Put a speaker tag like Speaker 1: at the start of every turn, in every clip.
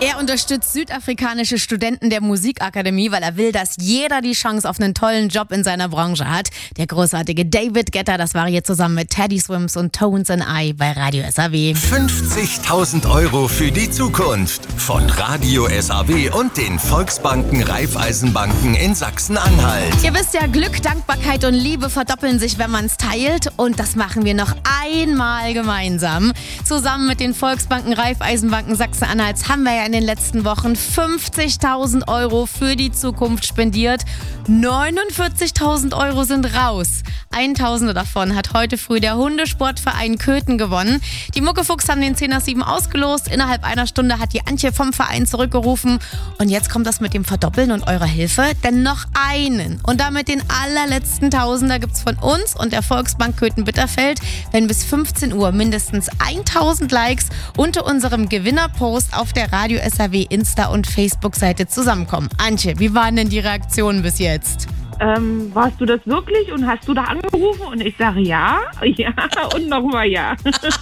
Speaker 1: Er unterstützt südafrikanische Studenten der Musikakademie, weil er will, dass jeder die Chance auf einen tollen Job in seiner Branche hat. Der großartige David Guetta, das war hier zusammen mit Teddy Swims und Tones and I bei Radio SAW.
Speaker 2: 50.000 € für die Zukunft von Radio SAW und den Volksbanken Raiffeisenbanken in Sachsen-Anhalt.
Speaker 1: Ihr wisst ja, Glück, Dankbarkeit und Liebe verdoppeln sich, wenn man es teilt. Und das machen wir noch einmal gemeinsam. Zusammen mit den Volksbanken Raiffeisenbanken Sachsen-Anhalts haben wir ja in den letzten Wochen 50.000 € für die Zukunft spendiert. 49.000 € sind raus. 1.000 davon hat heute früh der Hundesportverein Köthen gewonnen. Die Muckefuchs haben den 10 nach 7 ausgelost. Innerhalb einer Stunde hat die Antje vom Verein zurückgerufen. Und jetzt kommt das mit dem Verdoppeln und eurer Hilfe. Denn noch einen und damit den allerletzten Tausender gibt's von uns und der Volksbank Köthen-Bitterfeld, wenn bis 15 Uhr mindestens 1.000 Likes unter unserem Gewinnerpost auf der Radio SAW Insta- und Facebook-Seite zusammenkommen. Antje, wie waren denn die Reaktionen bis jetzt?
Speaker 3: Warst du das wirklich und hast du da angerufen? Und ich sage ja und nochmal ja.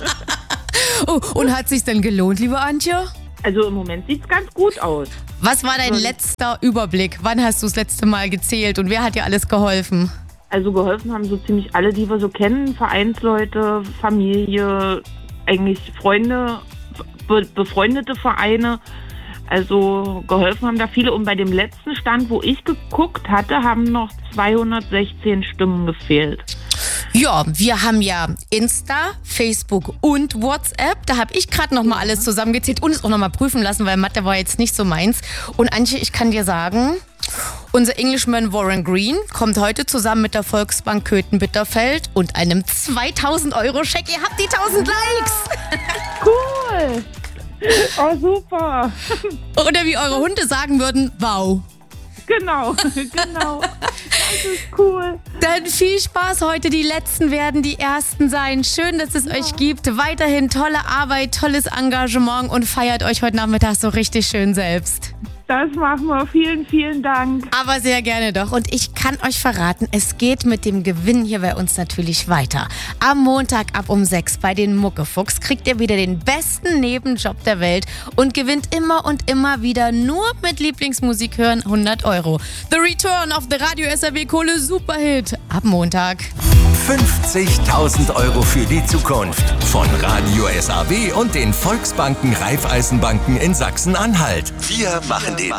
Speaker 1: Oh, und hat sich's denn gelohnt, liebe Antje?
Speaker 3: Also im Moment sieht's ganz gut aus.
Speaker 1: Was war dein letzter Überblick? Wann hast du das letzte Mal gezählt und wer hat dir alles geholfen?
Speaker 3: Also geholfen haben so ziemlich alle, die wir so kennen. Vereinsleute, Familie, eigentlich Freunde, befreundete Vereine. Also geholfen haben da viele. Und bei dem letzten Stand, wo ich geguckt hatte, haben noch 216 Stimmen gefehlt.
Speaker 1: Ja, wir haben ja Insta, Facebook und WhatsApp. Da habe ich gerade noch mal alles zusammengezählt und es auch noch mal prüfen lassen, weil Mathe war jetzt nicht so meins. Und Antje, ich kann dir sagen, unser Englishman Warren Green kommt heute zusammen mit der Volksbank Köthen-Bitterfeld und einem 2.000 € Scheck. Ihr habt die 1.000 Likes.
Speaker 3: Cool. Oh, super.
Speaker 1: Oder wie eure Hunde sagen würden, wow.
Speaker 3: Genau. Das ist cool.
Speaker 1: Dann viel Spaß heute. Die Letzten werden die Ersten sein. Schön, dass es euch gibt. Weiterhin tolle Arbeit, tolles Engagement und feiert euch heute Nachmittag so richtig schön selbst.
Speaker 3: Das machen wir. Vielen, vielen Dank.
Speaker 1: Aber sehr gerne doch. Und ich kann euch verraten, es geht mit dem Gewinn hier bei uns natürlich weiter. Am Montag ab um 6 bei den Muckefuchs kriegt ihr wieder den besten Nebenjob der Welt und gewinnt immer und immer wieder nur mit Lieblingsmusik hören 100 €. The Return of the Radio SAW Kohle Superhit ab Montag.
Speaker 2: 50.000 € für die Zukunft von Radio SAW und den Volksbanken Raiffeisenbanken in Sachsen-Anhalt. Wir machen den